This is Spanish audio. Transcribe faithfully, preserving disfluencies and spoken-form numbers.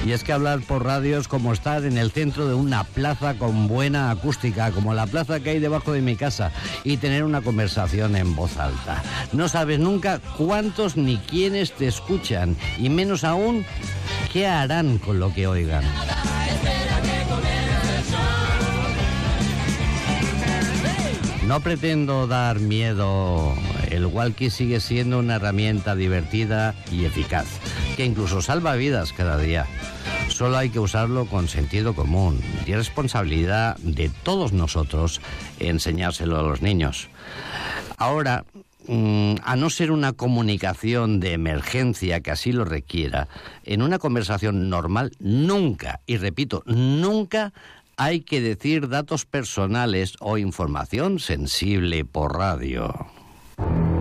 Y es que hablar por radio es como estar en el centro de una plaza con buena acústica, como la plaza que hay debajo de mi casa, y tener una conversación en voz alta. No sabes nunca cuántos ni quiénes te escuchan, y menos aún qué harán con lo que oigan. No pretendo dar miedo. El walkie sigue siendo una herramienta divertida y eficaz, que incluso salva vidas cada día. Solo hay que usarlo con sentido común y responsabilidad de todos nosotros enseñárselo a los niños. Ahora, a no ser una comunicación de emergencia que así lo requiera, en una conversación normal nunca, y repito, nunca hay que decir datos personales o información sensible por radio.